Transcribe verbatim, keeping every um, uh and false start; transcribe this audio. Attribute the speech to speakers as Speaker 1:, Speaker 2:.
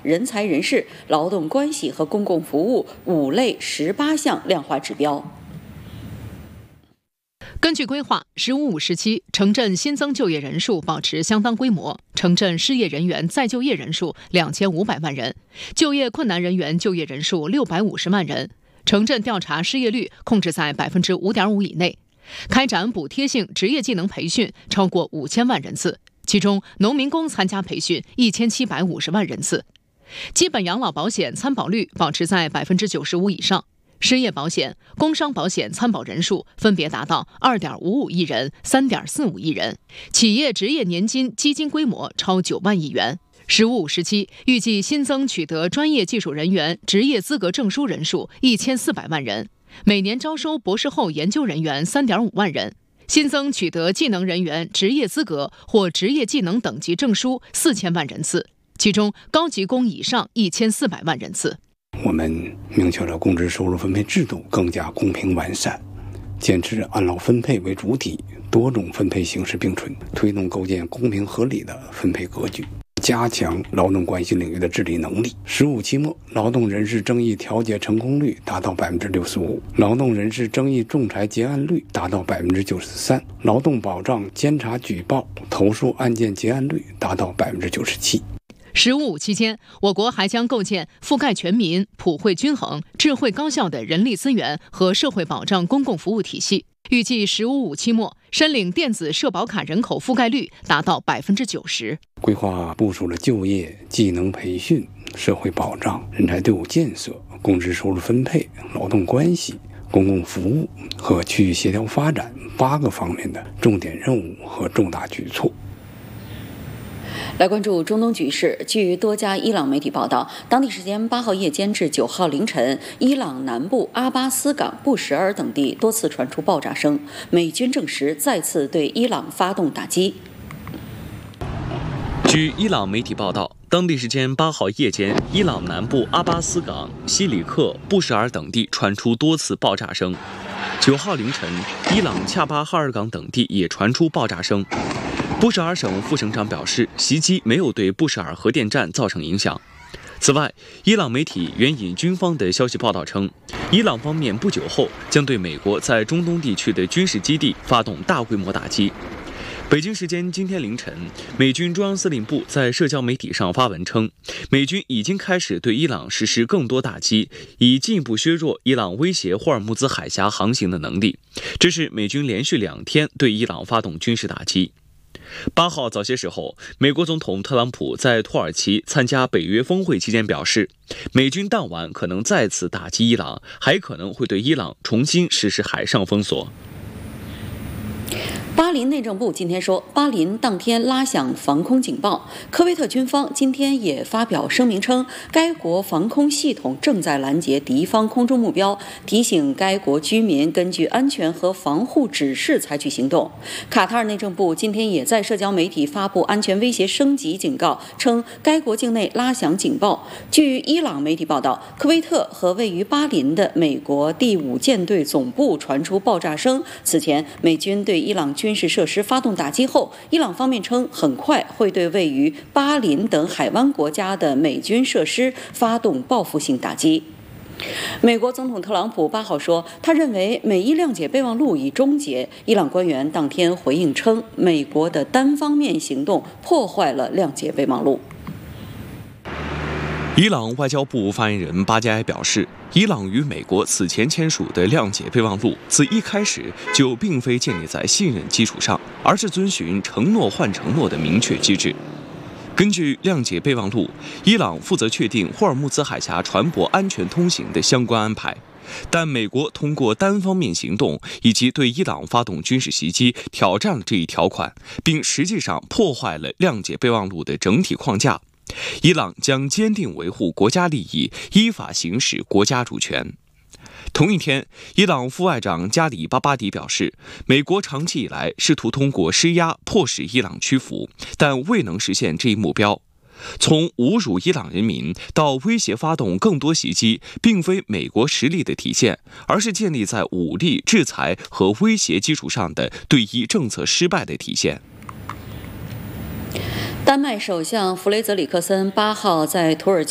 Speaker 1: 人才人事、劳动关系和公共服务五类十八项量化指标。
Speaker 2: 根据规划，“十五五”时期城镇新增就业人数保持相当规模，城镇失业人员再就业人数两千五百万人，就业困难人员就业人数六百五十万人，城镇调查失业率控制在百分之五点五以内，开展补贴性职业技能培训超过五千万人次，其中农民工参加培训一千七百五十万人次，基本养老保险参保率保持在百分之九十五以上。失业保险、工伤保险参保人数分别达到 二点五五亿人、三点四五亿人，企业职业年金基金规模超九万亿元。“十五五”时期预计新增取得专业技术人员职业资格证书人数一千四百万人，每年招收博士后研究人员 三点五万人，新增取得技能人员职业资格或职业技能等级证书四千万人次，其中高级工以上一千四百万人次。
Speaker 3: 我们明确了工资收入分配制度更加公平完善，坚持按劳分配为主体，多种分配形式并存，推动构建公平合理的分配格局，加强劳动关系领域的治理能力。十五期末，劳动人事争议调解成功率达到百分之六十五，劳动人事争议仲裁结案率达到百分之九十三，劳动保障监察举报投诉案件结案率达到百分之九十七。
Speaker 2: 十五五期间，我国还将构建覆盖全民、普惠均衡、智慧高效的人力资源和社会保障公共服务体系。预计十五五期末，申领电子社保卡人口覆盖率达到百分之九十。
Speaker 3: 规划部署了就业、技能培训、社会保障、人才队伍建设、工资收入分配、劳动关系、公共服务和区域协调发展八个方面的重点任务和重大举措。
Speaker 1: 来关注中东局势。据多家伊朗媒体报道，当地时间八号夜间至九号凌晨，伊朗南部阿巴斯港、布什尔等地多次传出爆炸声，美军证实再次对伊朗发动打击。
Speaker 4: 据伊朗媒体报道，当地时间八号夜间，伊朗南部阿巴斯港、西里克、布什尔等地传出多次爆炸声。九号凌晨，伊朗恰巴哈尔港等地也传出爆炸声。布什尔省副省长表示，袭击没有对布什尔核电站造成影响。此外，伊朗媒体援引军方的消息报道称，伊朗方面不久后将对美国在中东地区的军事基地发动大规模打击。北京时间今天凌晨，美军中央司令部在社交媒体上发文称，美军已经开始对伊朗实施更多打击，以进一步削弱伊朗威胁霍尔木兹海峡航行的能力。这是美军连续两天对伊朗发动军事打击。八号早些时候，美国总统特朗普在土耳其参加北约峰会期间表示，美军当晚可能再次打击伊朗，还可能会对伊朗重新实施海上封锁。
Speaker 1: 巴林内政部今天说，巴林当天拉响防空警报。科威特军方今天也发表声明称，该国防空系统正在拦截敌方空中目标，提醒该国居民根据安全和防护指示采取行动。卡塔尔内政部今天也在社交媒体发布安全威胁升级警告，称该国境内拉响警报。据伊朗媒体报道，科威特和位于巴林的美国第五舰队总部传出爆炸声。此前，美军对伊朗军事设施发动打击后，伊朗方面称很快会对位于巴林等海湾国家的美军设施发动报复性打击。美国总统特朗普八号说，他认为美伊谅解备忘录已终结。伊朗官员当天回应称，美国的单方面行动破坏了谅解备忘录。
Speaker 4: 伊朗外交部发言人巴加埃表示，伊朗与美国此前签署的谅解备忘录自一开始就并非建立在信任基础上，而是遵循承诺换承诺的明确机制。根据谅解备忘录，伊朗负责确定霍尔木兹海峡船舶安全通行的相关安排，但美国通过单方面行动以及对伊朗发动军事袭击，挑战了这一条款，并实际上破坏了谅解备忘录的整体框架。伊朗将坚定维护国家利益，依法行使国家主权。同一天，伊朗副外长加里巴巴迪表示，美国长期以来试图通过施压迫使伊朗屈服，但未能实现这一目标。从侮辱伊朗人民到威胁发动更多袭击，并非美国实力的体现，而是建立在武力、制裁和威胁基础上的对伊政策失败的体现。
Speaker 1: 丹麦首相弗雷泽里克森八号在土耳其